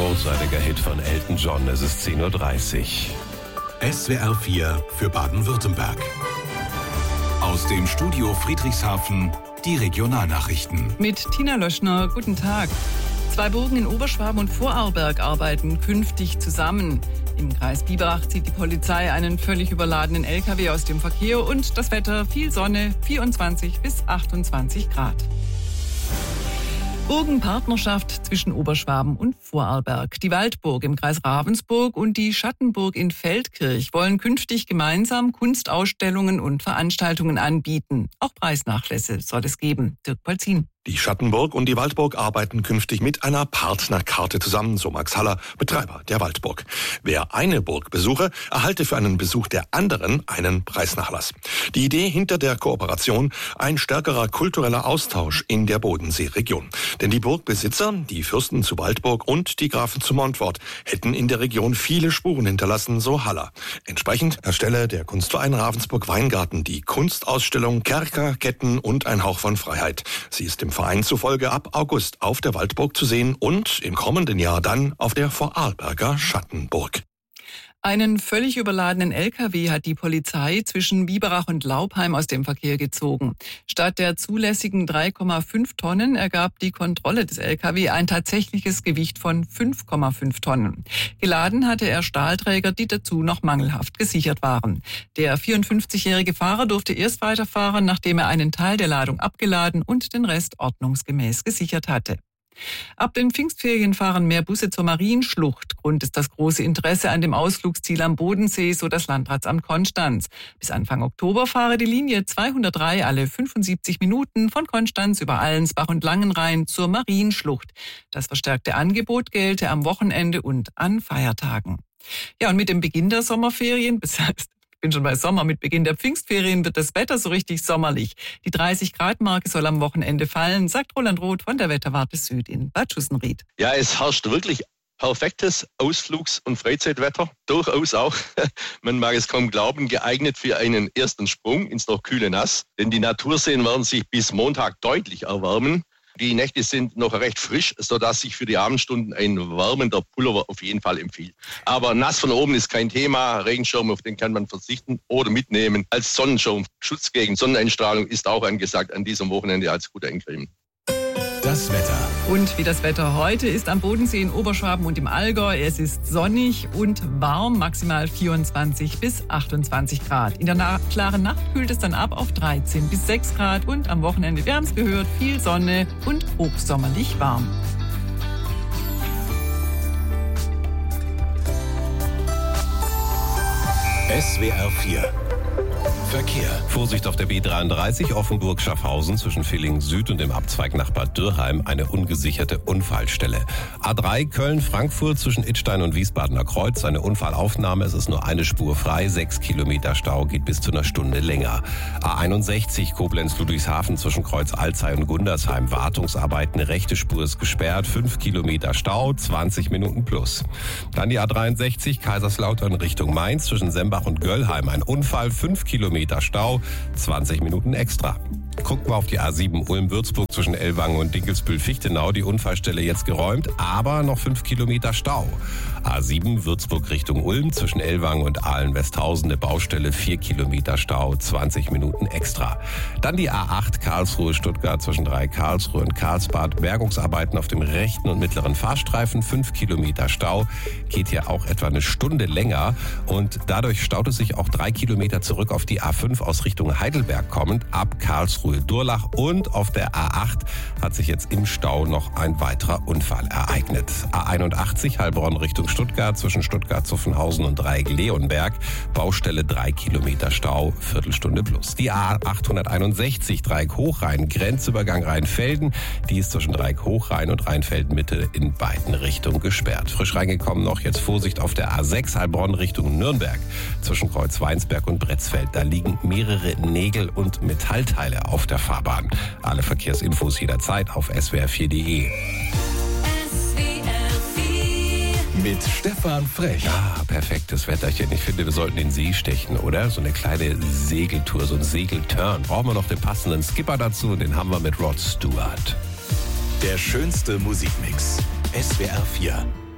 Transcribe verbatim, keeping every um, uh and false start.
Großartiger Hit von Elton John, es ist zehn Uhr dreißig. S W R vier für Baden-Württemberg. Aus dem Studio Friedrichshafen die Regionalnachrichten. Mit Tina Löschner, guten Tag. Zwei Burgen in Oberschwaben und Vorarlberg arbeiten künftig zusammen. Im Kreis Biberach zieht die Polizei einen völlig überladenen L K W aus dem Verkehr und das Wetter, viel Sonne, vierundzwanzig bis achtundzwanzig Grad. Burgenpartnerschaft zwischen Oberschwaben und Vorarlberg. Die Waldburg im Kreis Ravensburg und die Schattenburg in Feldkirch wollen künftig gemeinsam Kunstausstellungen und Veranstaltungen anbieten. Auch Preisnachlässe soll es geben. Dirk Polzin. Die Schattenburg und die Waldburg arbeiten künftig mit einer Partnerkarte zusammen, so Max Haller, Betreiber der Waldburg. Wer eine Burg besuche, erhalte für einen Besuch der anderen einen Preisnachlass. Die Idee hinter der Kooperation: ein stärkerer kultureller Austausch in der Bodenseeregion. Denn die Burgbesitzer, die Fürsten zu Waldburg und die Grafen zu Montfort, hätten in der Region viele Spuren hinterlassen, so Haller. Entsprechend erstelle der Kunstverein Ravensburg Weingarten die Kunstausstellung Kerker, Ketten und ein Hauch von Freiheit. Sie ist im Verein zufolge ab August auf der Waldburg zu sehen und im kommenden Jahr dann auf der Vorarlberger Schattenburg. Einen völlig überladenen L K W hat die Polizei zwischen Biberach und Laubheim aus dem Verkehr gezogen. Statt der zulässigen drei Komma fünf Tonnen ergab die Kontrolle des L K W ein tatsächliches Gewicht von fünf Komma fünf Tonnen. Geladen hatte er Stahlträger, die dazu noch mangelhaft gesichert waren. Der vierundfünfzigjährige Fahrer durfte erst weiterfahren, nachdem er einen Teil der Ladung abgeladen und den Rest ordnungsgemäß gesichert hatte. Ab den Pfingstferien fahren mehr Busse zur Marienschlucht. Grund ist das große Interesse an dem Ausflugsziel am Bodensee, so das Landratsamt Konstanz. Bis Anfang Oktober fahre die Linie zweihundertdrei alle fünfundsiebzig Minuten von Konstanz über Allensbach und Langenrhein zur Marienschlucht. Das verstärkte Angebot gelte am Wochenende und an Feiertagen. Ja, und mit dem Beginn der Sommerferien, Ich bin schon bei Sommer. Mit Beginn der Pfingstferien wird das Wetter so richtig sommerlich. Die dreißig Grad Marke soll am Wochenende fallen, sagt Roland Roth von der Wetterwarte Süd in Bad Schussenried. Ja, es herrscht wirklich perfektes Ausflugs- und Freizeitwetter. Durchaus auch, man mag es kaum glauben, geeignet für einen ersten Sprung ins noch kühle Nass. Denn die Naturseen werden sich bis Montag deutlich erwärmen. Die Nächte sind noch recht frisch, sodass sich für die Abendstunden ein wärmender Pullover auf jeden Fall empfiehlt. Aber nass von oben ist kein Thema. Regenschirm, auf den kann man verzichten oder mitnehmen. Als Sonnenschirm, Schutz gegen Sonneneinstrahlung ist auch angesagt an diesem Wochenende als guter Eincremen. Das Wetter. Und wie das Wetter heute ist am Bodensee in Oberschwaben und im Allgäu. Es ist sonnig und warm, maximal vierundzwanzig bis achtundzwanzig Grad. In der na- klaren Nacht kühlt es dann ab auf dreizehn bis sechs Grad. Und am Wochenende, wir haben es gehört, viel Sonne und hochsommerlich warm. S W R vier Verkehr. Vorsicht auf der B dreiunddreißig Offenburg-Schaffhausen zwischen Villingen Süd und dem Abzweig nach Bad Dürrheim eine ungesicherte Unfallstelle. A drei Köln-Frankfurt zwischen Idstein und Wiesbadener Kreuz eine Unfallaufnahme. Es ist nur eine Spur frei. Sechs Kilometer Stau, geht bis zu einer Stunde länger. A einundsechzig Koblenz-Ludwigshafen zwischen Kreuz Alzey und Gundersheim. Wartungsarbeiten, rechte Spur ist gesperrt. Fünf Kilometer Stau, zwanzig Minuten plus. Dann die A dreiundsechzig Kaiserslautern Richtung Mainz zwischen Sembach und Göllheim. Ein Unfall, fünf Kilometer Stau, zwanzig Minuten extra. Gucken wir auf die A sieben Ulm-Würzburg zwischen Ellwangen und Dinkelsbühl-Fichtenau. Die Unfallstelle jetzt geräumt, aber noch fünf Kilometer Stau. A sieben Würzburg Richtung Ulm zwischen Ellwangen und Ahlen-Westhausen eine Baustelle, vier Kilometer Stau, zwanzig Minuten extra. Dann die A acht Karlsruhe-Stuttgart zwischen drei Karlsruhe und Karlsbad. Bergungsarbeiten auf dem rechten und mittleren Fahrstreifen, fünf Kilometer Stau. Geht hier auch etwa eine Stunde länger und dadurch staut es sich auch drei Kilometer zurück auf die A fünf aus Richtung Heidelberg kommend ab Karlsruhe. Durlach und auf der A acht hat sich jetzt im Stau noch ein weiterer Unfall ereignet. A einundachtzig Heilbronn Richtung Stuttgart zwischen Stuttgart-Zuffenhausen und Dreieck-Leonberg. Baustelle drei Kilometer Stau, Viertelstunde plus. Die A achthunderteinundsechzig Dreieck-Hochrhein, Grenzübergang Rheinfelden. Die ist zwischen Dreieck-Hochrhein und Rheinfelden-Mitte in beiden Richtungen gesperrt. Frisch reingekommen noch jetzt Vorsicht auf der A sechs Heilbronn Richtung Nürnberg. Zwischen Kreuz-Weinsberg und Bretzfeld. Da liegen mehrere Nägel und Metallteile auf der Fahrbahn. Alle Verkehrsinfos jederzeit auf s w r vier punkt d e. Mit Stefan Frech. Ja, perfektes Wetterchen. Ich finde, wir sollten den See stechen, oder? So eine kleine Segeltour, so ein Segelturn. Brauchen wir noch den passenden Skipper dazu und den haben wir mit Rod Stewart. Der schönste Musikmix. S W R vier.